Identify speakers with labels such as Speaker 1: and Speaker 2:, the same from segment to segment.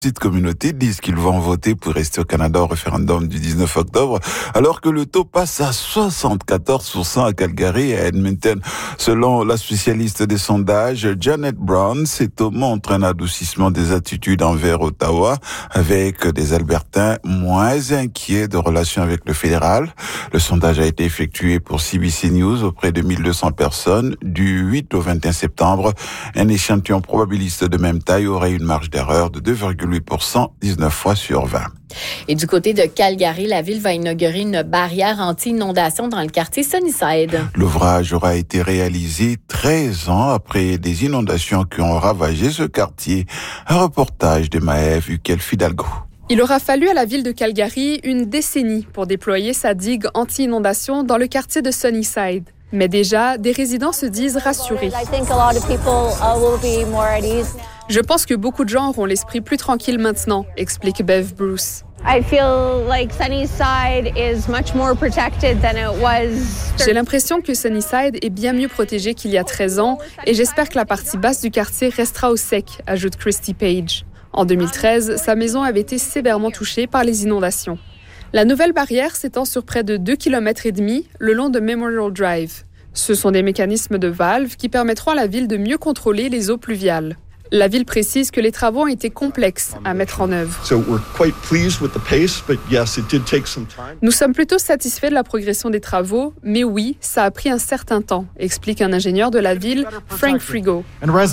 Speaker 1: Petites communautés disent qu'ils vont voter pour rester au Canada au référendum du 19 octobre, alors que le taux passe à 74% à Calgary et à Edmonton. Selon la spécialiste des sondages, Janet Brown, ces taux montrent un adoucissement des attitudes envers Ottawa, avec des Albertains moins inquiets de relations avec le fédéral. Le sondage a été effectué pour CBC News auprès de 1200 personnes du 8 au 21 septembre. Un échantillon probabiliste de même taille aurait une marge d'erreur de 2,8%, 19 fois sur 20.
Speaker 2: Et du côté de Calgary, la ville va inaugurer une barrière anti-inondation dans le quartier Sunnyside.
Speaker 1: L'ouvrage aura été réalisé 13 ans après des inondations qui ont ravagé ce quartier. Un reportage de Maëv Ukel-Fidalgo.
Speaker 3: Il aura fallu à la ville de Calgary une décennie pour déployer sa digue anti-inondation dans le quartier de Sunnyside. Mais déjà, des résidents se disent rassurés. Je pense que beaucoup de gens auront l'esprit plus tranquille maintenant, explique Bev Bruce. J'ai l'impression que Sunnyside est bien mieux protégé qu'il y a 13 ans et j'espère que la partie basse du quartier restera au sec, ajoute Christy Page. En 2013, sa maison avait été sévèrement touchée par les inondations. La nouvelle barrière s'étend sur près de 2,5 km le long de Memorial Drive. Ce sont des mécanismes de valves qui permettront à la ville de mieux contrôler les eaux pluviales. La ville précise que les travaux ont été complexes à mettre en œuvre. Nous sommes plutôt satisfaits de la progression des travaux, mais oui, ça a pris un certain temps, explique un ingénieur de la ville, Frank Frigo.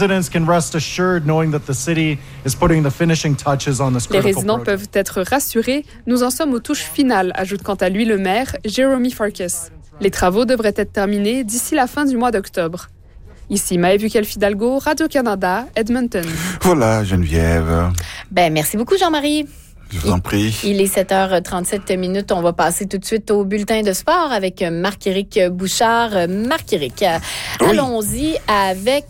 Speaker 3: Les résidents peuvent être rassurés, nous en sommes aux touches finales, ajoute quant à lui le maire, Jeremy Farkas. Les travaux devraient être terminés d'ici la fin du mois d'octobre. Ici, Maëv Ukel-Fidalgo, Radio-Canada, Edmonton.
Speaker 1: Voilà, Geneviève.
Speaker 2: Merci beaucoup, Jean-Marie.
Speaker 1: Je vous en prie.
Speaker 2: Il est 7h37. On va passer tout de suite au bulletin de sport avec Marc-Éric Bouchard. Marc-Éric, allons-y avec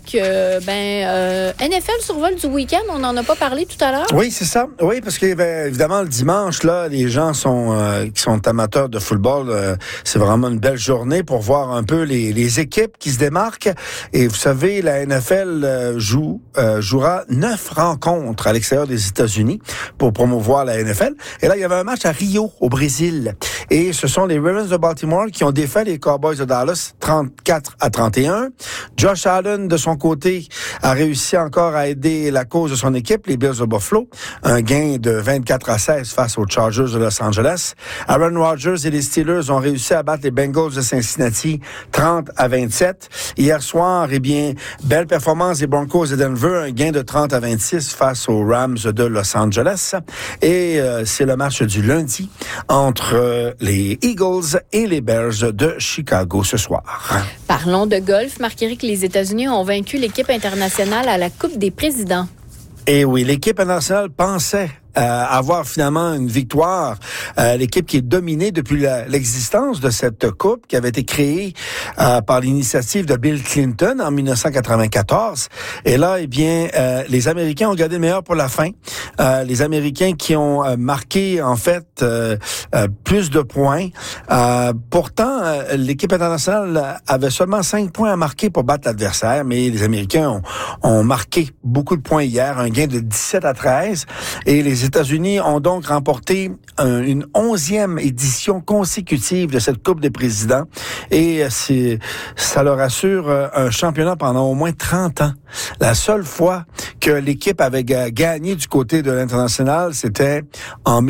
Speaker 2: NFL survol du week-end. On n'en a pas parlé tout à l'heure.
Speaker 4: Oui, c'est ça. Oui, parce que évidemment, le dimanche, là, les gens qui sont amateurs de football, c'est vraiment une belle journée pour voir un peu les équipes qui se démarquent. Et vous savez, la NFL jouera 9 rencontres à l'extérieur des États-Unis pour promouvoir la NFL. Et là, il y avait un match à Rio, au Brésil. Et ce sont les Ravens de Baltimore qui ont défait les Cowboys de Dallas 34-31. Josh Allen, de son côté, a réussi encore à aider la cause de son équipe, les Bills de Buffalo. Un gain de 24-16 face aux Chargers de Los Angeles. Aaron Rodgers et les Steelers ont réussi à battre les Bengals de Cincinnati 30-27. Hier soir, belle performance des Broncos de Denver, un gain de 30-26 face aux Rams de Los Angeles. Et c'est le match du lundi entre les Eagles et les Bears de Chicago ce soir.
Speaker 2: Parlons de golf. Marc-Éric, les États-Unis ont vaincu l'équipe internationale à la Coupe des présidents.
Speaker 4: Et oui, l'équipe internationale pensait avoir finalement une victoire. L'équipe qui est dominée depuis l'existence de cette coupe qui avait été créée par l'initiative de Bill Clinton en 1994. Et là, les Américains ont gardé le meilleur pour la fin. Les Américains qui ont marqué, en fait, plus de points. Pourtant, l'équipe internationale avait seulement 5 points à marquer pour battre l'adversaire, mais les Américains ont marqué beaucoup de points hier, un gain de 17-13. Et les États-Unis ont donc remporté une 11e édition consécutive de cette Coupe des présidents et ça leur assure un championnat pendant au moins 30 ans. La seule fois que l'équipe avait gagné du côté de l'international, c'était en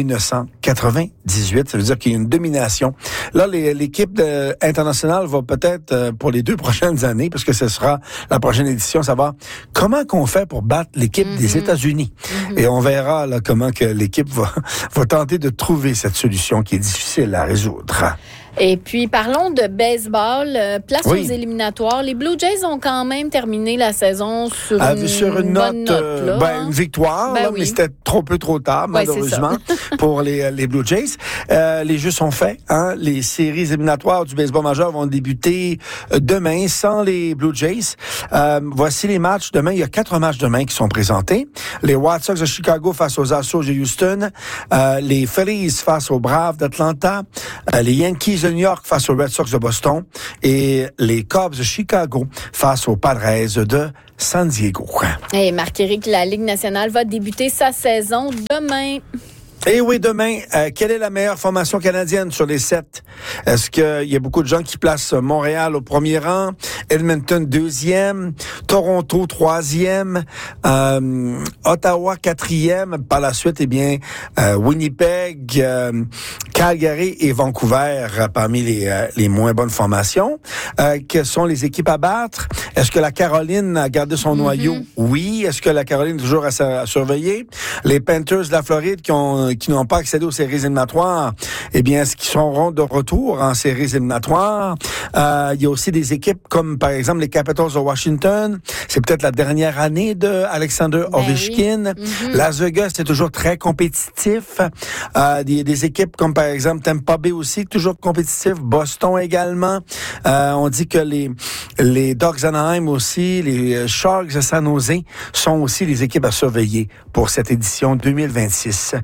Speaker 4: 1998. Ça veut dire qu'il y a une domination. Là, l'équipe internationale va peut-être, pour les 2 prochaines années, parce que ce sera la prochaine édition, savoir comment qu'on fait pour battre l'équipe des États-Unis. Et on verra là comment que l'équipe va tenter de trouver cette solution qui est difficile à résoudre.
Speaker 2: Et puis, parlons de baseball. Place aux éliminatoires. Les Blue Jays ont quand même terminé la saison sur une bonne note.
Speaker 4: Une victoire, mais c'était trop tard, malheureusement, pour les Blue Jays. Les jeux sont faits. Les séries éliminatoires du baseball majeur vont débuter demain sans les Blue Jays. Voici les matchs. Demain, il y a 4 matchs demain qui sont présentés. Les White Sox de Chicago face aux Astros de Houston. Les Phillies face aux Braves d'Atlanta. Les Yankees de de New York face aux Red Sox de Boston et les Cubs de Chicago face aux Padres de San Diego.
Speaker 2: Et Marc-Éric, la Ligue nationale va débuter sa saison demain.
Speaker 4: Et oui, demain, quelle est la meilleure formation canadienne sur les 7? Est-ce qu'il y a beaucoup de gens qui placent Montréal au premier rang, Edmonton deuxième, Toronto troisième, Ottawa quatrième, par la suite, Winnipeg, Calgary et Vancouver parmi les moins bonnes formations. Quelles sont les équipes à battre? Est-ce que la Caroline a gardé son noyau? Oui. Est-ce que la Caroline est toujours à surveiller? Les Panthers de la Floride qui n'ont pas accédé aux séries éliminatoires, est-ce qu'ils seront de retour en séries éliminatoires? Il y a aussi des équipes comme, par exemple, les Capitals de Washington. C'est peut-être la dernière année de Alexander Ovechkin. Oui. Las Vegas, c'est toujours très compétitif. Des équipes comme, par exemple, Tampa Bay aussi, toujours compétitif. Boston également. On dit que les Ducks Anaheim aussi, les Sharks de San Jose sont aussi les équipes à surveiller pour cette édition 2026-2027.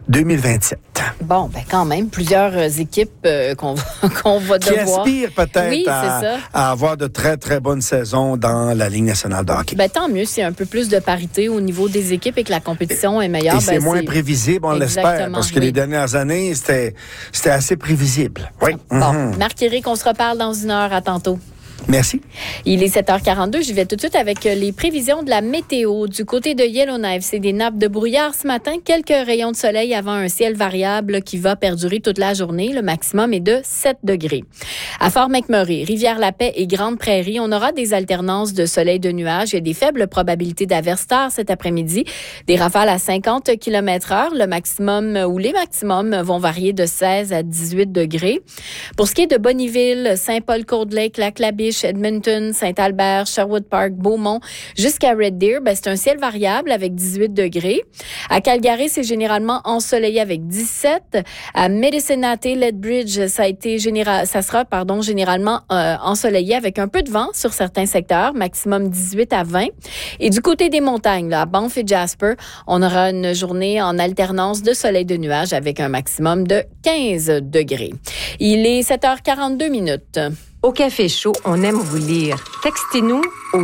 Speaker 2: Bon, quand même, plusieurs équipes qu'on va devoir...
Speaker 4: Qui aspirent peut-être
Speaker 2: à
Speaker 4: avoir de très, très bonnes saisons dans la Ligue nationale de hockey.
Speaker 2: Tant mieux, s'il y a un peu plus de parité au niveau des équipes et que la compétition est meilleure.
Speaker 4: Et c'est moins prévisible, on l'espère, parce que les dernières années, c'était assez prévisible. Oui.
Speaker 2: Bon, Marc-Éric, on se reparle dans une heure. À tantôt.
Speaker 4: Merci.
Speaker 2: Il est 7h42. Je vais tout de suite avec les prévisions de la météo. Du côté de Yellowknife, c'est des nappes de brouillard ce matin. Quelques rayons de soleil avant un ciel variable qui va perdurer toute la journée. Le maximum est de 7 degrés. À Fort McMurray, Rivière-la-Paix et Grande-Prairie, on aura des alternances de soleil de nuages et des faibles probabilités d'averses tard cet après-midi. Des rafales à 50 km/h. Le maximum ou les maximums vont varier de 16 à 18 degrés. Pour ce qui est de Bonnyville, Saint-Paul-Cold Lake, Lac-La-Biche, Edmonton, Saint-Albert, Sherwood Park, Beaumont, jusqu'à Red Deer, c'est un ciel variable avec 18 degrés. À Calgary, c'est généralement ensoleillé avec 17. À Medicine-Hat, Lethbridge, ça sera généralement ensoleillé avec un peu de vent sur certains secteurs, maximum 18 à 20. Et du côté des montagnes, à Banff et Jasper, on aura une journée en alternance de soleil de nuages avec un maximum de 15 degrés. Il est 7h42.
Speaker 5: Au Café Chaud, on aime vous lire. Textez-nous au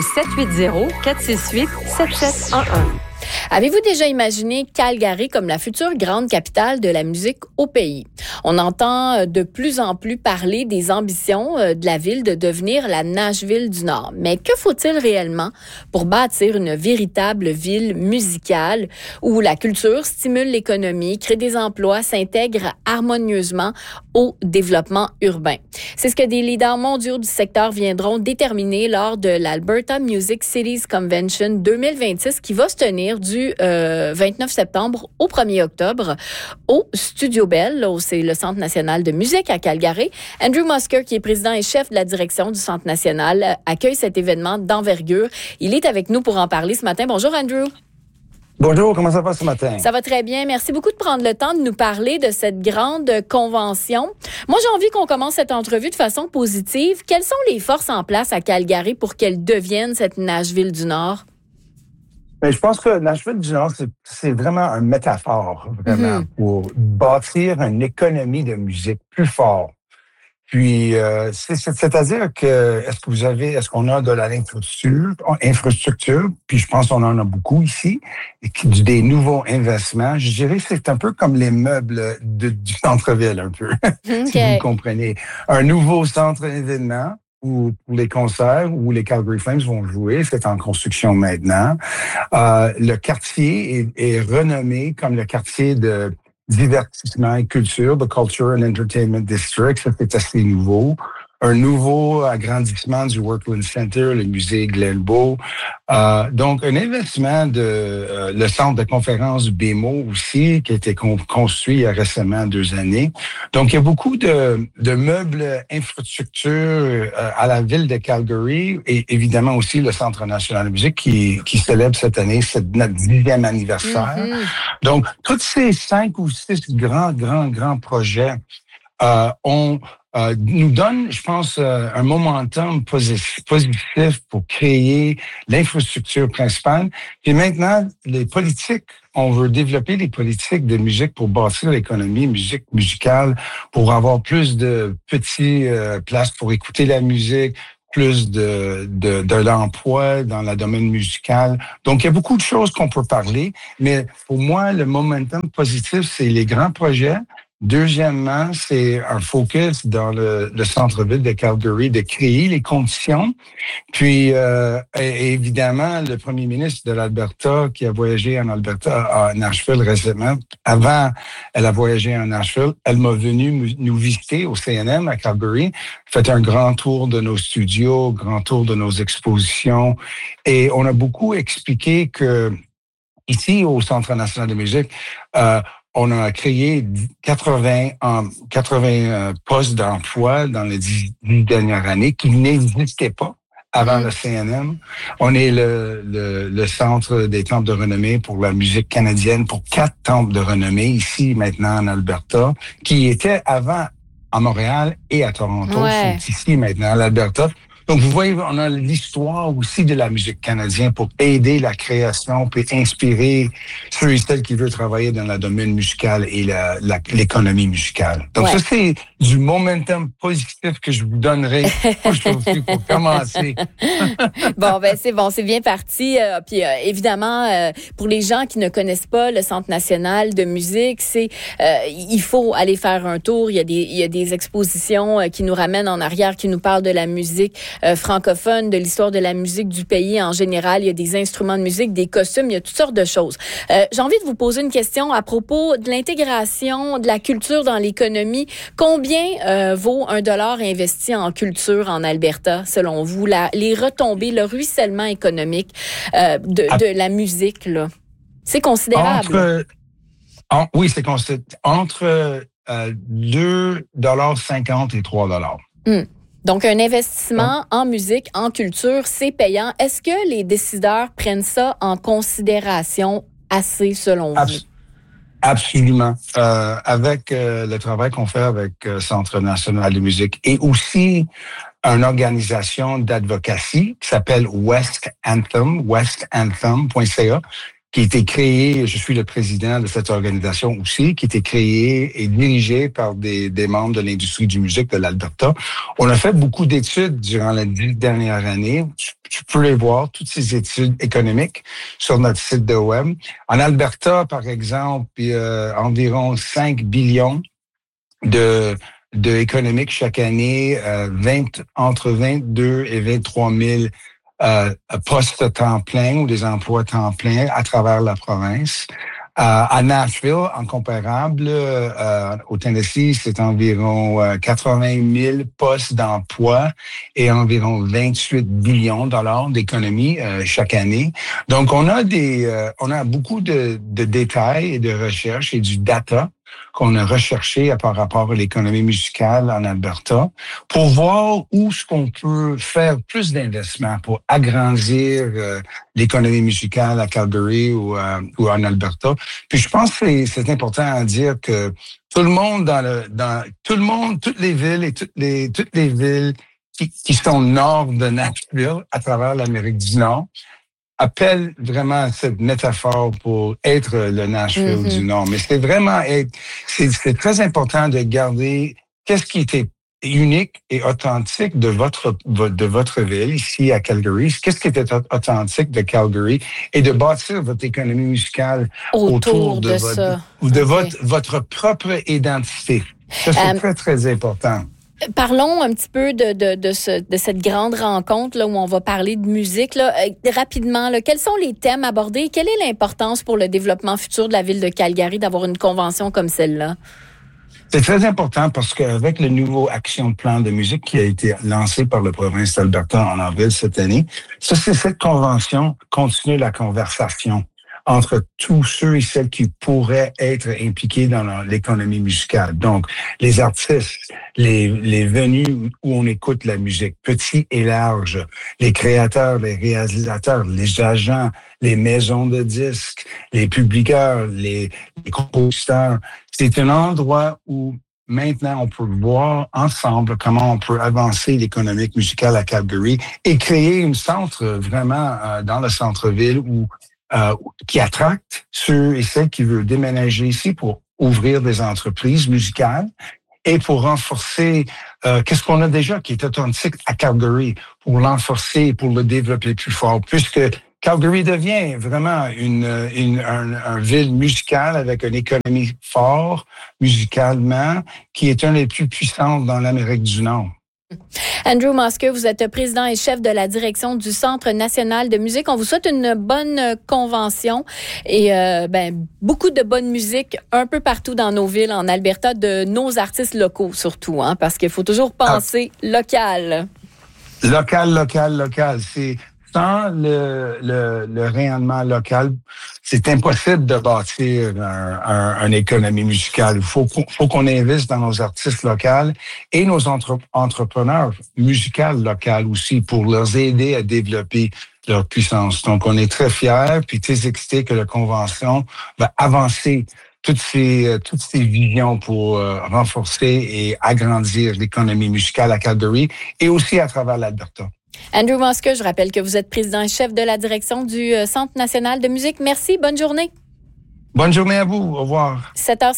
Speaker 5: 780-468-7711.
Speaker 2: Avez-vous déjà imaginé Calgary comme la future grande capitale de la musique au pays? On entend de plus en plus parler des ambitions de la ville de devenir la Nashville du Nord. Mais que faut-il réellement pour bâtir une véritable ville musicale où la culture stimule l'économie, crée des emplois, s'intègre harmonieusement au développement urbain? C'est ce que des leaders mondiaux du secteur viendront déterminer lors de l'Alberta Music Cities Convention 2026 qui va se tenir du 29 septembre au 1er octobre au Studio Bell, c'est le Centre national de musique à Calgary. Andrew Musker, qui est président et chef de la direction du Centre national, accueille cet événement d'envergure. Il est avec nous pour en parler ce matin. Bonjour Andrew.
Speaker 6: Bonjour, comment ça va ce matin?
Speaker 2: Ça va très bien. Merci beaucoup de prendre le temps de nous parler de cette grande convention. Moi, j'ai envie qu'on commence cette entrevue de façon positive. Quelles sont les forces en place à Calgary pour qu'elle devienne cette Nashville du Nord?
Speaker 6: Mais je pense que Nashville du Nord, c'est vraiment une métaphore, pour bâtir une économie de musique plus forte. Puis, c'est-à-dire que est-ce qu'on a de l'infrastructure, puis je pense qu'on en a beaucoup ici, et des nouveaux investissements. Je dirais que c'est un peu comme les meubles du centre-ville, un peu, si vous comprenez. Un nouveau centre d'événements, ou pour les concerts où les Calgary Flames vont jouer, c'est en construction maintenant. Le quartier est renommé comme le quartier de divertissement et culture, the Culture and Entertainment District, ça c'est assez nouveau. Un nouveau agrandissement du Workland Center, le musée Glenbow. Donc, un investissement le centre de conférence du BMO aussi, qui a été construit il y a récemment 2 années. Donc, il y a beaucoup de meubles infrastructures à la ville de Calgary et évidemment aussi le Centre national de musique qui célèbre cette année notre 10e anniversaire. Mm-hmm. Donc, tous ces 5 ou 6 grands projets nous donne, je pense, un momentum positif pour créer l'infrastructure principale. Et maintenant, les politiques on veut développer les politiques de musique pour bâtir l'économie musicale, pour avoir plus de petits places pour écouter la musique, plus de l'emploi dans le domaine musical. Donc, il y a beaucoup de choses qu'on peut parler, mais pour moi, le momentum positif, c'est les grands projets. Deuxièmement, c'est un focus dans le centre-ville de Calgary, de créer les conditions. Puis, évidemment, le premier ministre de l'Alberta qui a voyagé en Alberta, à Nashville récemment, avant, elle a voyagé en Nashville, elle m'a venu nous visiter au CNM à Calgary, fait un grand tour de nos studios, grand tour de nos expositions, et on a beaucoup expliqué que ici, au Centre national de musique, on a créé 80 postes d'emploi dans les 10 dernières années qui n'existaient pas avant le CNM. On est le centre des temples de renommée pour la musique canadienne, pour 4 temples de renommée ici, maintenant, en Alberta, qui étaient avant à Montréal et à Toronto, sont ici, maintenant, à l'Alberta. Donc, vous voyez, on a l'histoire aussi de la musique canadienne pour aider la création puis inspirer ceux et celles qui veulent travailler dans le domaine musical et l'économie musicale. Donc, ça, c'est du momentum positif que je vous donnerai aujourd'hui pour commencer.
Speaker 2: Bon, c'est bien parti. Puis, évidemment, pour les gens qui ne connaissent pas le Centre national de musique, il faut aller faire un tour. Il y a des expositions qui nous ramènent en arrière, qui nous parlent de la musique francophone, de l'histoire de la musique du pays en général. Il y a des instruments de musique, des costumes, il y a toutes sortes de choses. J'ai envie de vous poser une question à propos de l'intégration de la culture dans l'économie. Combien vaut $1 investi en culture en Alberta, selon vous? Les retombées, le ruissellement économique de la musique, là, c'est considérable.
Speaker 6: Oui, c'est considérable. Entre $2,50 et $3.
Speaker 2: Donc, un investissement en musique, en culture, c'est payant. Est-ce que les décideurs prennent ça en considération assez, selon vous?
Speaker 6: Absolument. Avec le travail qu'on fait avec Centre national de musique et aussi une organisation d'advocacy qui s'appelle West Anthem, westanthem.ca, qui a été créée, je suis le président de cette organisation aussi, qui a été créée et dirigée par des membres de l'industrie du musique de l'Alberta. On a fait beaucoup d'études durant les 10 dernières années. Tu peux les voir, toutes ces études économiques, sur notre site de web. En Alberta, par exemple, il y a environ 5 billions de économiques chaque année, entre 22 et 23 000 postes à temps plein ou des emplois à temps plein à travers la province. À Nashville, en comparable, au Tennessee, c'est environ 80 000 postes d'emploi et environ 28 billions de dollars d'économie chaque année. Donc, on a beaucoup de détails et de recherches et du data qu'on a recherché par rapport à l'économie musicale en Alberta pour voir où est-ce qu'on peut faire plus d'investissements pour agrandir l'économie musicale à Calgary ou en Alberta. Puis je pense que c'est important à dire que tout le monde toutes les villes et toutes les villes qui sont au nord de Nashville à travers l'Amérique du Nord appelle vraiment cette métaphore pour être le Nashville du Nord. Mais c'est c'est très important de garder qu'est-ce qui était unique et authentique de votre ville ici à Calgary. Qu'est-ce qui était authentique de Calgary et de bâtir votre économie musicale autour de votre propre identité. Ça, c'est très, très important.
Speaker 2: Parlons un petit peu de cette grande rencontre là où on va parler de musique là. Rapidement. Là, quels sont les thèmes abordés? Quelle est l'importance pour le développement futur de la ville de Calgary d'avoir une convention comme celle-là?
Speaker 6: C'est très important parce qu'avec le nouveau action plan de musique qui a été lancé par la province d'Alberta en avril cette année, cette convention continue la conversation entre tous ceux et celles qui pourraient être impliqués dans l'économie musicale. Donc, les artistes, les venues où on écoute la musique, petits et larges, les créateurs, les réalisateurs, les agents, les maisons de disques, les publieurs, les compositeurs. C'est un endroit où maintenant, on peut voir ensemble comment on peut avancer l'économie musicale à Calgary et créer un centre vraiment dans le centre-ville où qui attracte ceux et celles qui veulent déménager ici pour ouvrir des entreprises musicales et pour renforcer qu'est-ce qu'on a déjà qui est authentique à Calgary, pour l'enforcer et pour le développer plus fort, puisque Calgary devient vraiment une ville musicale avec une économie forte musicalement qui est une des plus puissantes dans l'Amérique du Nord.
Speaker 2: Andrew Musker, vous êtes président et chef de la direction du Centre national de musique. On vous souhaite une bonne convention et beaucoup de bonne musique un peu partout dans nos villes en Alberta, de nos artistes locaux surtout, parce qu'il faut toujours penser local.
Speaker 6: Local. C'est sans le rayonnement local, c'est impossible de bâtir une économie musicale. Il faut qu'on investisse dans nos artistes locaux et nos entrepreneurs musicaux locaux aussi pour leur aider à développer leur puissance. Donc, on est très fiers puis très excités que la Convention va avancer toutes ces visions pour renforcer et agrandir l'économie musicale à Calgary et aussi à travers l'Alberta.
Speaker 2: Andrew Musker, je rappelle que vous êtes président et chef de la direction du Centre national de musique. Merci, bonne journée.
Speaker 6: Bonne journée à vous, au revoir.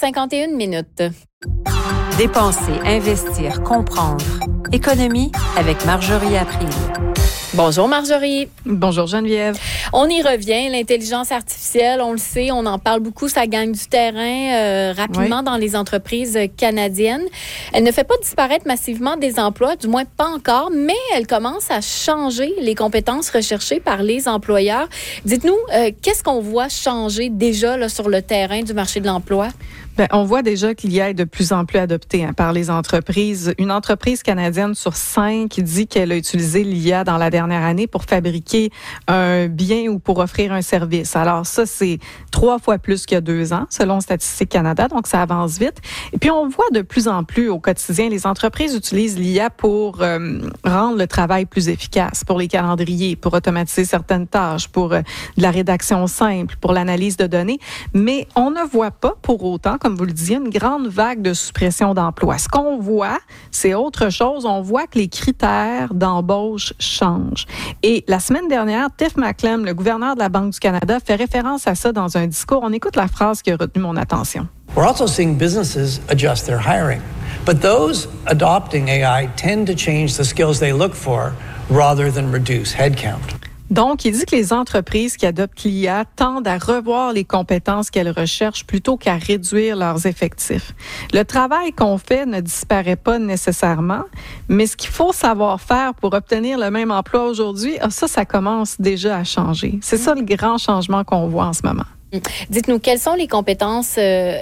Speaker 2: 7h51.
Speaker 5: Dépenser, investir, comprendre. Économie avec Marjorie April.
Speaker 2: Bonjour Marjorie.
Speaker 7: Bonjour Geneviève.
Speaker 2: On y revient, l'intelligence artificielle, on le sait, on en parle beaucoup, ça gagne du terrain rapidement dans les entreprises canadiennes. Elle ne fait pas disparaître massivement des emplois, du moins pas encore, mais elle commence à changer les compétences recherchées par les employeurs. Dites-nous, qu'est-ce qu'on voit changer déjà là, sur le terrain du marché de l'emploi?
Speaker 7: On voit déjà que l'IA est de plus en plus adoptée par les entreprises. Une entreprise canadienne sur 5 dit qu'elle a utilisé l'IA dans la dernière année pour fabriquer un bien ou pour offrir un service. Alors ça, c'est 3 fois plus qu'il y a 2 ans, selon Statistique Canada, donc ça avance vite. Et puis on voit de plus en plus au quotidien, les entreprises utilisent l'IA pour rendre le travail plus efficace, pour les calendriers, pour automatiser certaines tâches, pour de la rédaction simple, pour l'analyse de données. Mais on ne voit pas pour autant, comme vous le disiez, une grande vague de suppression d'emplois. Ce qu'on voit, c'est autre chose. On voit que les critères d'embauche changent. Et la semaine dernière, Tiff Macklem, le gouverneur de la Banque du Canada, fait référence à ça dans un discours. On écoute la phrase qui a retenu mon attention.
Speaker 8: We're also seeing businesses adjust their hiring. But those adopting AI tend to change the skills they look for rather than reduce headcount.
Speaker 7: Donc, il dit que les entreprises qui adoptent l'IA tendent à revoir les compétences qu'elles recherchent plutôt qu'à réduire leurs effectifs. Le travail qu'on fait ne disparaît pas nécessairement, mais ce qu'il faut savoir faire pour obtenir le même emploi aujourd'hui, ça commence déjà à changer. C'est ça le grand changement qu'on voit en ce moment.
Speaker 2: Dites-nous, quelles sont les compétences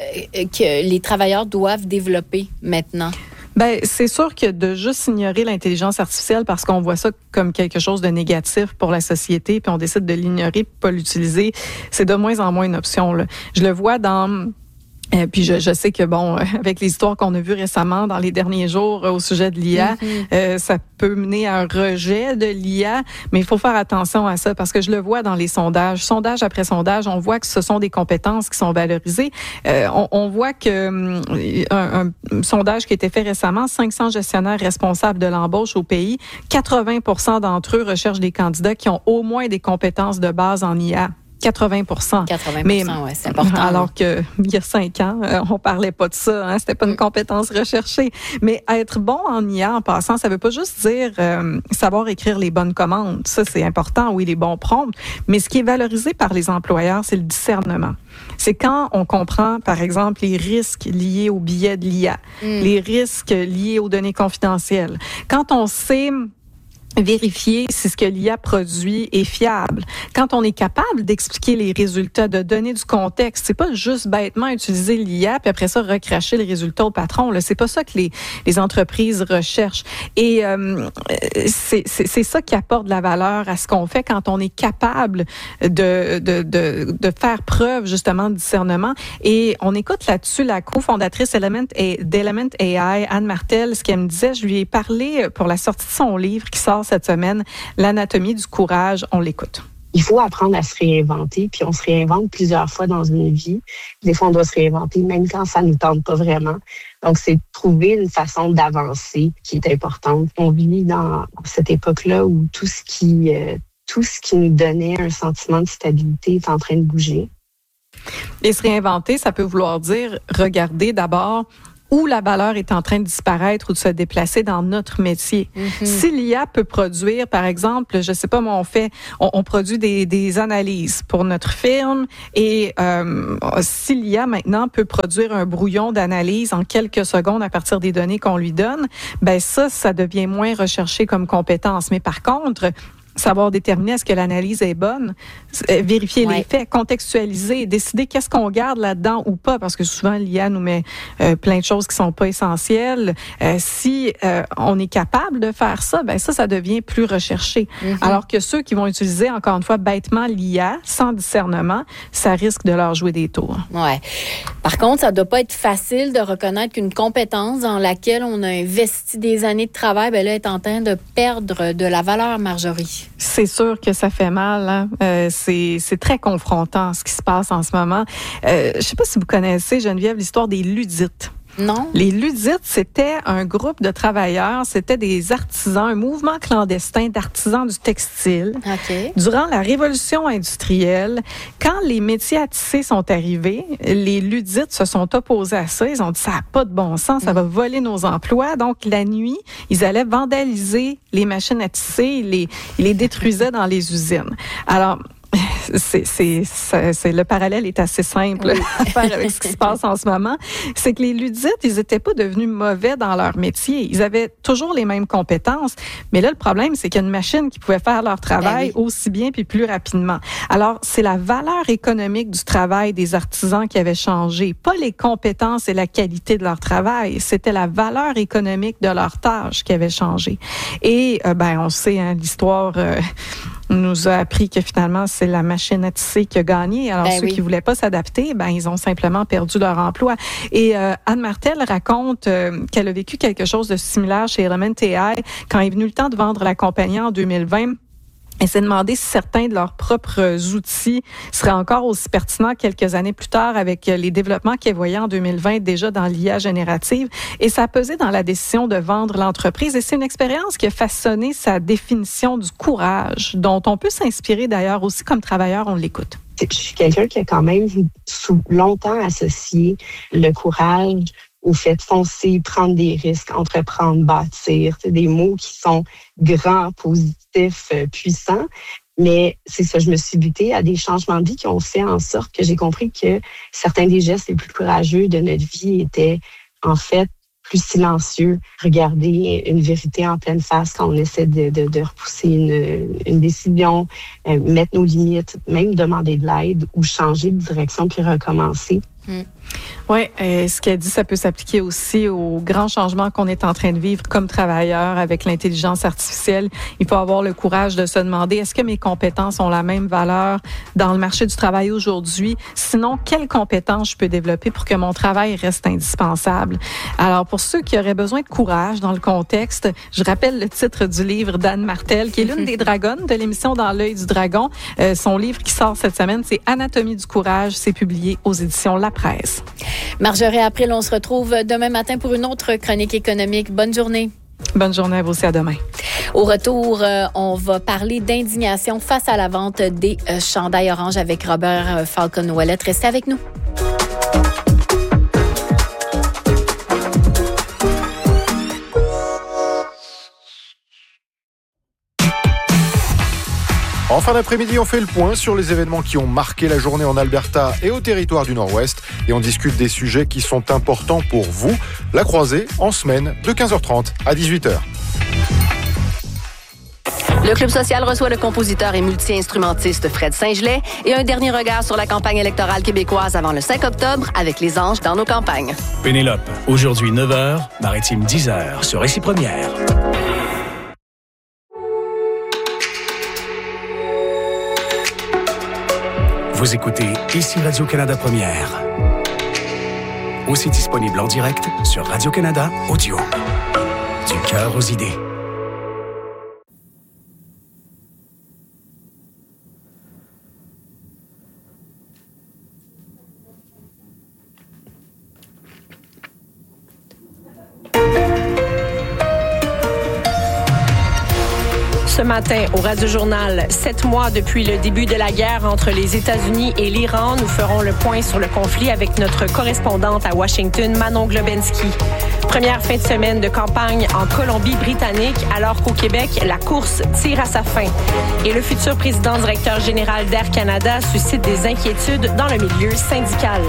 Speaker 2: que les travailleurs doivent développer maintenant?
Speaker 7: C'est sûr que de juste ignorer l'intelligence artificielle parce qu'on voit ça comme quelque chose de négatif pour la société, puis on décide de l'ignorer, pas l'utiliser, c'est de moins en moins une option, là. Je le vois dans... Puis je sais que, avec les histoires qu'on a vues récemment dans les derniers jours au sujet de l'IA, ça peut mener à un rejet de l'IA, mais il faut faire attention à ça parce que je le vois dans les sondages. Sondage après sondage, on voit que ce sont des compétences qui sont valorisées. On voit que un sondage qui a été fait récemment, 500 gestionnaires responsables de l'embauche au pays, 80% d'entre eux recherchent des candidats qui ont au moins des compétences de base en IA. 80%.
Speaker 2: 80%, oui, c'est important.
Speaker 7: Alors qu'il y a 5 ans, on parlait pas de ça, c'était pas une compétence recherchée. Mais être bon en IA, en passant, ça veut pas juste dire savoir écrire les bonnes commandes. Ça, c'est important, oui, les bons prompts. Mais ce qui est valorisé par les employeurs, c'est le discernement. C'est quand on comprend, par exemple, les risques liés au biais de l'IA, les risques liés aux données confidentielles. Quand on sait vérifier si ce que l'IA produit est fiable. Quand on est capable d'expliquer les résultats, de donner du contexte, c'est pas juste bêtement utiliser l'IA puis après ça recracher les résultats au patron. Là, c'est pas ça que les entreprises recherchent. Et c'est ça qui apporte de la valeur à ce qu'on fait quand on est capable de faire preuve justement de discernement. Et on écoute là-dessus la cofondatrice d'Element AI, Anne Martel, ce qu'elle me disait. Je lui ai parlé pour la sortie de son livre qui sort cette semaine, L'anatomie du courage. On l'écoute.
Speaker 9: Il faut apprendre à se réinventer, puis on se réinvente plusieurs fois dans une vie. Des fois, on doit se réinventer même quand ça nous tente pas vraiment. Donc, c'est de trouver une façon d'avancer qui est importante. On vit dans cette époque-là où tout ce tout ce qui nous donnait un sentiment de stabilité est en train de bouger.
Speaker 7: Et se réinventer, ça peut vouloir dire regarder d'abord où la valeur est en train de disparaître ou de se déplacer dans notre métier. Mm-hmm. Si l'IA peut produire, par exemple, je sais pas, moi, on produit des analyses pour notre firme et si l'IA maintenant peut produire un brouillon d'analyse en quelques secondes à partir des données qu'on lui donne, ben ça devient moins recherché comme compétence. Mais par contre, savoir déterminer est-ce que l'analyse est bonne, vérifier les faits, contextualiser, décider qu'est-ce qu'on garde là-dedans ou pas, parce que souvent l'IA nous met plein de choses qui sont pas essentielles. Si on est capable de faire ça, ben ça devient plus recherché. Mm-hmm. Alors que ceux qui vont utiliser, encore une fois, bêtement l'IA, sans discernement, ça risque de leur jouer des tours.
Speaker 2: Ouais. Par contre, ça doit pas être facile de reconnaître qu'une compétence dans laquelle on a investi des années de travail, ben là, est en train de perdre de la valeur, Marjorie.
Speaker 7: C'est sûr que ça fait mal. Hein? C'est très confrontant ce qui se passe en ce moment. Je sais pas si vous connaissez, Geneviève, l'histoire des Ludites.
Speaker 2: Non.
Speaker 7: Les Ludites, c'était un groupe de travailleurs, c'était des artisans, un mouvement clandestin d'artisans du textile.
Speaker 2: Okay.
Speaker 7: Durant la révolution industrielle, quand les métiers à tisser sont arrivés, les Ludites se sont opposés à ça. Ils ont dit ça n'a pas de bon sens, ça va voler nos emplois. Donc la nuit, ils allaient vandaliser les machines à tisser, ils les détruisaient dans les usines. Alors le parallèle est assez simple à faire avec ce qui se passe en ce moment. C'est que les Ludites, ils étaient pas devenus mauvais dans leur métier. Ils avaient toujours les mêmes compétences. Mais là, le problème, c'est qu'il y a une machine qui pouvait faire leur travail aussi bien puis plus rapidement. Alors, c'est la valeur économique du travail des artisans qui avait changé. Pas les compétences et la qualité de leur travail. C'était la valeur économique de leur tâche qui avait changé. Et, on sait, hein, l'histoire nous a appris que finalement, c'est la machine à tisser qui a gagné. Alors, ceux qui voulaient pas s'adapter, ils ont simplement perdu leur emploi. Et Anne Martel raconte qu'elle a vécu quelque chose de similaire chez Element AI quand est venu le temps de vendre la compagnie en 2020. Elle s'est demandé si certains de leurs propres outils seraient encore aussi pertinents quelques années plus tard avec les développements qu'elle voyait en 2020 déjà dans l'IA générative. Et ça a pesé dans la décision de vendre l'entreprise. Et c'est une expérience qui a façonné sa définition du courage, dont on peut s'inspirer d'ailleurs aussi comme travailleur, on l'écoute.
Speaker 9: Je suis quelqu'un qui a quand même longtemps associé le courage au fait de foncer, prendre des risques, entreprendre, bâtir. C'est des mots qui sont grands, positifs, puissants. Mais c'est ça, je me suis butée à des changements de vie qui ont fait en sorte que j'ai compris que certains des gestes les plus courageux de notre vie étaient en fait plus silencieux. Regarder une vérité en pleine face quand on essaie de repousser une décision, mettre nos limites, même demander de l'aide ou changer de direction puis recommencer.
Speaker 7: Oui, ce qu'elle dit, ça peut s'appliquer aussi aux grands changements qu'on est en train de vivre comme travailleurs avec l'intelligence artificielle. Il faut avoir le courage de se demander, est-ce que mes compétences ont la même valeur dans le marché du travail aujourd'hui? Sinon, quelles compétences je peux développer pour que mon travail reste indispensable? Alors, pour ceux qui auraient besoin de courage dans le contexte, je rappelle le titre du livre d'Anne Martel, qui est l'une des dragonnes de l'émission Dans l'œil du dragon. Son livre qui sort cette semaine, c'est Anatomie du courage. C'est publié aux éditions La Presse.
Speaker 2: Marjorie April, on se retrouve demain matin pour une autre chronique économique. Bonne journée.
Speaker 7: Bonne journée à vous aussi, à demain.
Speaker 2: Au retour, on va parler d'indignation face à la vente des chandails orange avec Robert Falcon-Ouellette. Restez avec nous.
Speaker 10: En fin d'après-midi, on fait le point sur les événements qui ont marqué la journée en Alberta et au territoire du Nord-Ouest. Et on discute des sujets qui sont importants pour vous. La croisée, en semaine, de 15h30 à 18h.
Speaker 11: Le Club social reçoit le compositeur et multi-instrumentiste Fred Saint-Gelais et un dernier regard sur la campagne électorale québécoise avant le 5 octobre avec les anges dans nos campagnes.
Speaker 12: Pénélope, aujourd'hui 9h, Maritime 10h sur Récit Première. Vous écoutez ici Radio-Canada Première. Aussi disponible en direct sur Radio-Canada Audio. Du cœur aux idées.
Speaker 13: Ce matin, au Radio-Journal, 7 mois depuis le début de la guerre entre les États-Unis et l'Iran, nous ferons le point sur le conflit avec notre correspondante à Washington, Manon Globensky. Première fin de semaine de campagne en Colombie-Britannique, alors qu'au Québec, la course tire à sa fin. Et le futur président directeur général d'Air Canada suscite des inquiétudes dans le milieu syndical.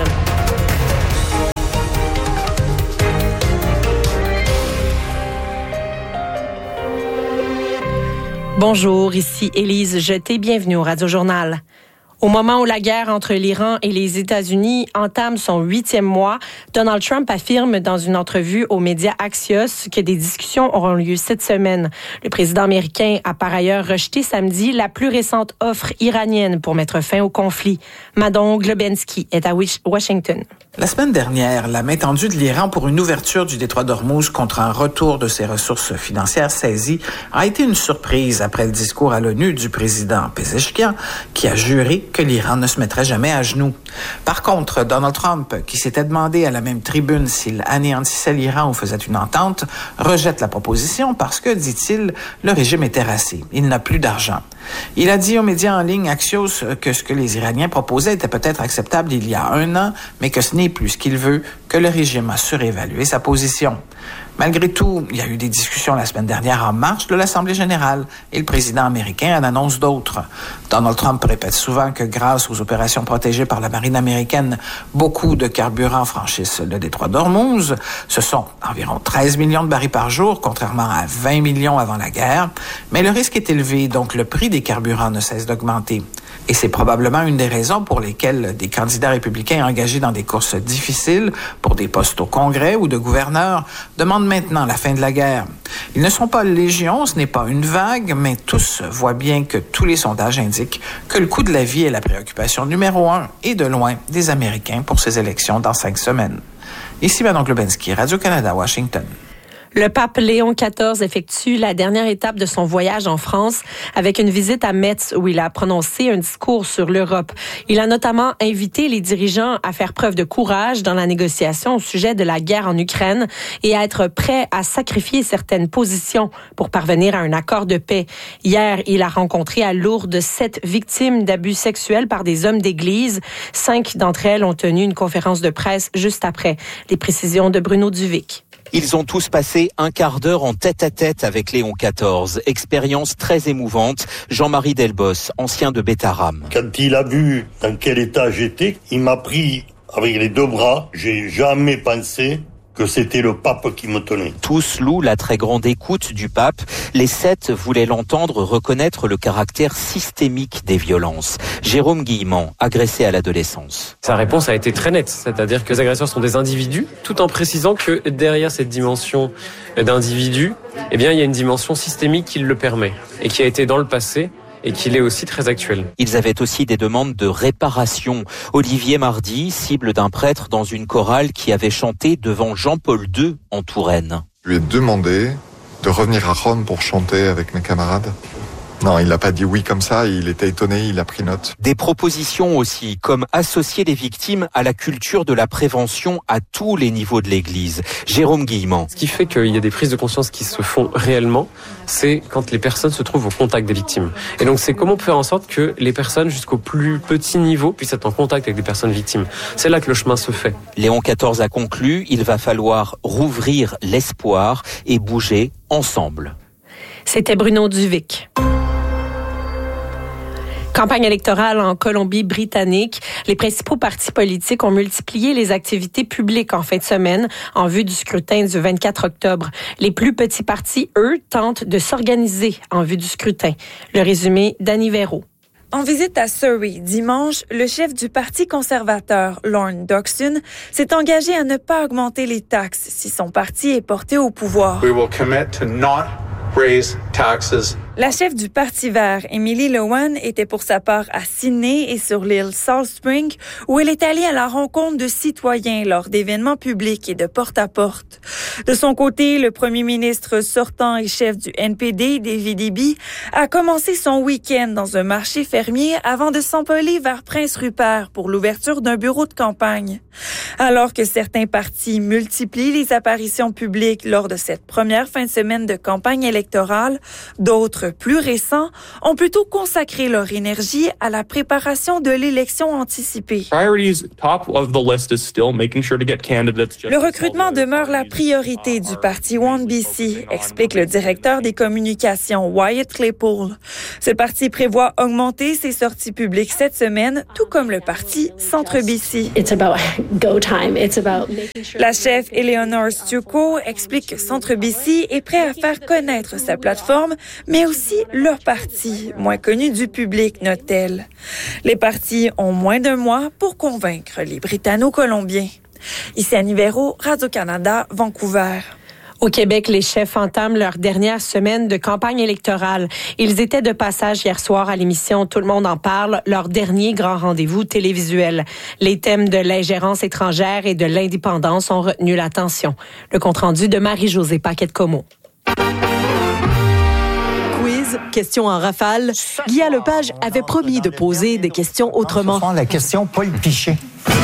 Speaker 13: Bonjour, ici Élise Jeté, bienvenue au Radio-Journal. Au moment où la guerre entre l'Iran et les États-Unis entame son 8e mois, Donald Trump affirme dans une entrevue aux médias Axios que des discussions auront lieu cette semaine. Le président américain a par ailleurs rejeté samedi la plus récente offre iranienne pour mettre fin au conflit. Manon Globensky est à Washington.
Speaker 14: La semaine dernière, la main tendue de l'Iran pour une ouverture du détroit d'Ormuz contre un retour de ses ressources financières saisies a été une surprise après le discours à l'ONU du président Pezeshkian qui a juré que l'Iran ne se mettrait jamais à genoux. Par contre, Donald Trump, qui s'était demandé à la même tribune s'il anéantissait l'Iran ou faisait une entente, rejette la proposition parce que, dit-il, le régime est terrassé. Il n'a plus d'argent. Il a dit aux médias en ligne Axios que ce que les Iraniens proposaient était peut-être acceptable il y a 1 an, mais que ce n'est plus ce qu'il veut, que le régime a surévalué sa position. Malgré tout, il y a eu des discussions la semaine dernière en marge de l'Assemblée générale et le président américain en annonce d'autres. Donald Trump répète souvent que grâce aux opérations protégées par la marine américaine, beaucoup de carburants franchissent le détroit d'Ormuz. Ce sont environ 13 millions de barils par jour, contrairement à 20 millions avant la guerre. Mais le risque est élevé, donc le prix des carburants ne cesse d'augmenter. Et c'est probablement une des raisons pour lesquelles des candidats républicains engagés dans des courses difficiles pour des postes au Congrès ou de gouverneurs demandent maintenant la fin de la guerre. Ils ne sont pas légion, ce n'est pas une vague, mais tous voient bien que tous les sondages indiquent que le coût de la vie est la préoccupation numéro 1 et de loin des Américains pour ces élections dans 5 semaines. Ici Manon Globensky, Radio-Canada, Washington.
Speaker 13: Le pape Léon XIV effectue la dernière étape de son voyage en France avec une visite à Metz où il a prononcé un discours sur l'Europe. Il a notamment invité les dirigeants à faire preuve de courage dans la négociation au sujet de la guerre en Ukraine et à être prêts à sacrifier certaines positions pour parvenir à un accord de paix. Hier, il a rencontré à Lourdes 7 victimes d'abus sexuels par des hommes d'église. 5 d'entre elles ont tenu une conférence de presse juste après. Les précisions de Bruno Duvic.
Speaker 15: Ils ont tous passé un quart d'heure en tête-à-tête avec Léon XIV. Expérience très émouvante. Jean-Marie Delbos, ancien de Bétaram.
Speaker 16: Quand il a vu dans quel état j'étais, il m'a pris avec les 2 bras. J'ai jamais pensé que c'était le pape qui me tenait.
Speaker 15: Tous louent la très grande écoute du pape. Les 7 voulaient l'entendre reconnaître le caractère systémique des violences. Jérôme Guillemant, agressé à l'adolescence.
Speaker 17: Sa réponse a été très nette, c'est-à-dire que les agresseurs sont des individus, tout en précisant que derrière cette dimension d'individu, eh bien, il y a une dimension systémique qui le permet et qui a été dans le passé et qu'il est aussi très actuel.
Speaker 15: Ils avaient aussi des demandes de réparation. Olivier Mardy, cible d'un prêtre dans une chorale qui avait chanté devant Jean-Paul II en Touraine.
Speaker 18: Je lui ai demandé de revenir à Rome pour chanter avec mes camarades. Non, il n'a pas dit oui comme ça, il était étonné, il a pris note.
Speaker 15: Des propositions aussi, comme associer les victimes à la culture de la prévention à tous les niveaux de l'Église. Jérôme Guillemant.
Speaker 17: Ce qui fait qu'il y a des prises de conscience qui se font réellement, c'est quand les personnes se trouvent au contact des victimes. Et donc c'est comment faire en sorte que les personnes jusqu'au plus petit niveau puissent être en contact avec des personnes victimes. C'est là que le chemin se fait.
Speaker 15: Léon XIV a conclu, il va falloir rouvrir l'espoir et bouger ensemble.
Speaker 13: C'était Bruno Duvic. Campagne électorale en Colombie-Britannique. Les principaux partis politiques ont multiplié les activités publiques en fin de semaine en vue du scrutin du 24 octobre. Les plus petits partis, eux, tentent de s'organiser en vue du scrutin. Le résumé d'Annie Véraud.
Speaker 19: En visite à Surrey dimanche, le chef du Parti conservateur, Lorne Doxon, s'est engagé à ne pas augmenter les taxes si son parti est porté au pouvoir.
Speaker 20: We will commit to not raise taxes.
Speaker 19: La chef du Parti vert, Emily Lowan, était pour sa part à Sydney et sur l'île Salt Spring, où elle est allée à la rencontre de citoyens lors d'événements publics et de porte-à-porte. De son côté, le premier ministre sortant et chef du NPD, David Eby, a commencé son week-end dans un marché fermier avant de s'envoler vers Prince Rupert pour l'ouverture d'un bureau de campagne. Alors que certains partis multiplient les apparitions publiques lors de cette première fin de semaine de campagne électorale, d'autres d'autres plus récents ont plutôt consacré leur énergie à la préparation de l'élection anticipée. Le recrutement demeure la priorité du parti One BC, explique le directeur des communications Wyatt Claypool. Ce parti prévoit augmenter ses sorties publiques cette semaine, tout comme le parti Centre BC. La chef Eleanor Stucco explique que Centre BC est prêt à faire connaître sa plateforme, mais aussi leur parti, moins connu du public, note-t-elle. Les partis ont moins d'un mois pour convaincre les Britanno-Colombiens. Ici Annie Véro, Radio-Canada, Vancouver.
Speaker 13: Au Québec, les chefs entament leur dernière semaine de campagne électorale. Ils étaient de passage hier soir à l'émission Tout le monde en parle, leur dernier grand rendez-vous télévisuel. Les thèmes de l'ingérence étrangère et de l'indépendance ont retenu l'attention. Le compte-rendu de Marie-Josée Paquette-Comeau.
Speaker 21: Quiz, questions en rafale. Guy Lepage avait promis de poser des questions autrement.
Speaker 22: La question Paul Pichet.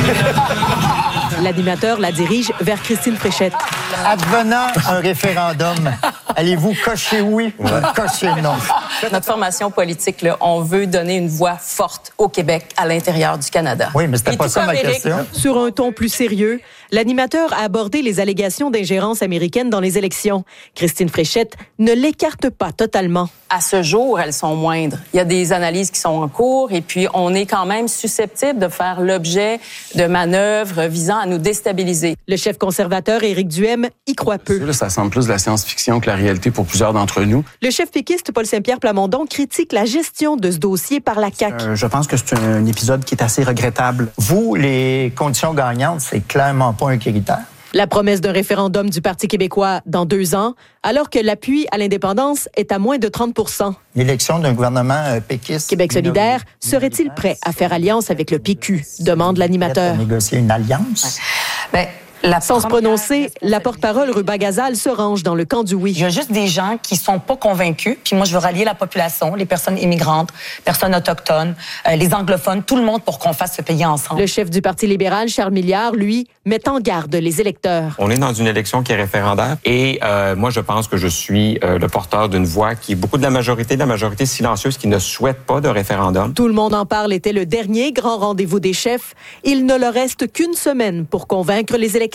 Speaker 21: L'animateur la dirige vers Christine Fréchette.
Speaker 22: Advenant un référendum, allez-vous cocher oui ou cocher non?
Speaker 23: Notre formation politique, là, on veut donner une voix forte au Québec, à l'intérieur du Canada.
Speaker 22: Oui, mais c'était pas ça ma question.
Speaker 21: Sur un ton plus sérieux, l'animateur a abordé les allégations d'ingérence américaine dans les élections. Christine Fréchette ne l'écarte pas totalement.
Speaker 23: À ce jour, elles sont moindres. Il y a des analyses qui sont en cours et puis on est quand même susceptible de faire l'objet de manœuvres visant à nous déstabiliser.
Speaker 21: Le chef conservateur Éric Duhem y croit peu.
Speaker 24: Là, ça semble plus de la science-fiction que la réalité pour plusieurs d'entre nous.
Speaker 21: Le chef péquiste Paul Saint-Pierre Plamondon critique la gestion de ce dossier par la CAQ.
Speaker 22: Je pense que c'est un épisode qui est assez regrettable. Vous, les conditions gagnantes, c'est clairement pas un critère.
Speaker 21: La promesse d'un référendum du Parti québécois dans 2 ans, alors que l'appui à l'indépendance est à moins de 30 %.
Speaker 22: L'élection d'un gouvernement péquiste.
Speaker 21: Québec solidaire serait-il prêt à faire alliance avec le PQ, demande l'animateur.
Speaker 22: Négocier une alliance?
Speaker 21: Sans se prononcer, la porte-parole Ruba Gazal se range dans le camp du oui.
Speaker 23: Il y a juste des gens qui sont pas convaincus, puis moi je veux rallier la population, les personnes immigrantes, personnes autochtones, les anglophones, tout le monde pour qu'on fasse ce pays ensemble.
Speaker 21: Le chef du Parti libéral, Charles Milliard, lui, met en garde les électeurs.
Speaker 25: On est dans une élection qui est référendaire et moi je pense que je suis le porteur d'une voix qui est beaucoup de la majorité silencieuse qui ne souhaite pas de référendum.
Speaker 21: Tout le monde en parle était le dernier grand rendez-vous des chefs. Il ne leur reste qu'une semaine pour convaincre les électeurs.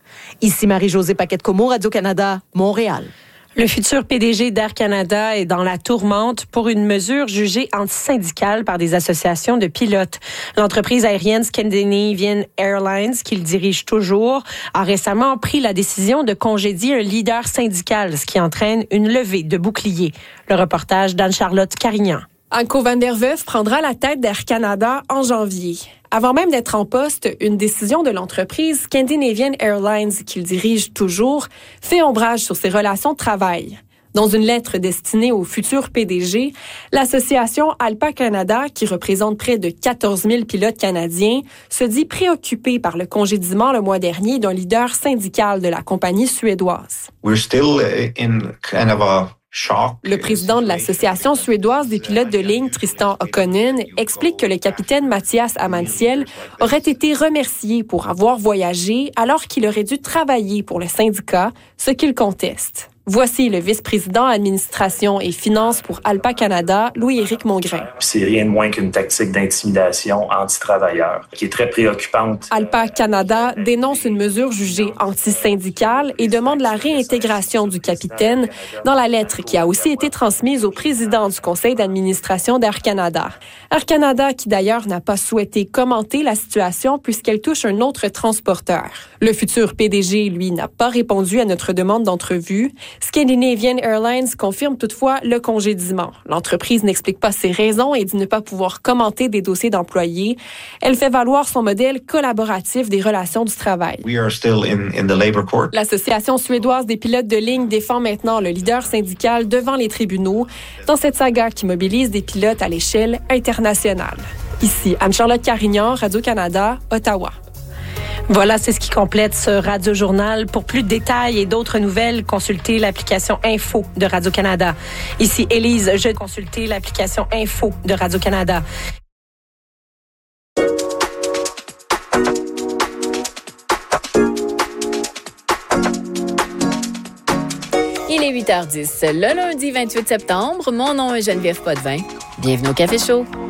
Speaker 21: Ici Marie-Josée Paquette-Comeau, Radio-Canada, Montréal.
Speaker 13: Le futur PDG d'Air Canada est dans la tourmente pour une mesure jugée antisyndicale par des associations de pilotes. L'entreprise aérienne Scandinavian Airlines, qu'il dirige toujours, a récemment pris la décision de congédier un leader syndical, ce qui entraîne une levée de boucliers. Le reportage d'Anne-Charlotte Carignan.
Speaker 26: Anko van der Weyf prendra la tête d'Air Canada en janvier. Avant même d'être en poste, une décision de l'entreprise Scandinavian Airlines, qu'il dirige toujours, fait ombrage sur ses relations de travail. Dans une lettre destinée au futur PDG, l'association ALPA Canada, qui représente près de 14 000 pilotes canadiens, se dit préoccupée par le congédiement le mois dernier d'un leader syndical de la compagnie suédoise. Le président de l'Association suédoise des pilotes de ligne, Tristan Okkonen, explique que le capitaine Mathias Amantiel aurait été remercié pour avoir voyagé alors qu'il aurait dû travailler pour le syndicat, ce qu'il conteste. Voici le vice-président administration et finances pour ALPA Canada, Louis-Éric Mongrain.
Speaker 27: C'est rien de moins qu'une tactique d'intimidation anti-travailleurs qui est très préoccupante.
Speaker 26: ALPA Canada dénonce une mesure jugée anti-syndicale et demande la réintégration du capitaine dans la lettre qui a aussi été transmise au président du conseil d'administration d'Air Canada. Air Canada qui d'ailleurs n'a pas souhaité commenter la situation puisqu'elle touche un autre transporteur. Le futur PDG, lui, n'a pas répondu à notre demande d'entrevue. Scandinavian Airlines confirme toutefois le congédiement. L'entreprise n'explique pas ses raisons et dit ne pas pouvoir commenter des dossiers d'employés. Elle fait valoir son modèle collaboratif des relations du travail. L'Association suédoise des pilotes de ligne défend maintenant le leader syndical devant les tribunaux dans cette saga qui mobilise des pilotes à l'échelle internationale. Ici Anne-Charlotte Carignan, Radio-Canada, Ottawa.
Speaker 13: Voilà, c'est ce qui complète ce Radio-Journal. Pour plus de détails et d'autres nouvelles, consultez l'application Info de Radio-Canada. Ici Élise, je consultez l'application Info de Radio-Canada.
Speaker 2: Il est 8h10. Le lundi 28 septembre, mon nom est Geneviève Potvin. Bienvenue au Café Chaud.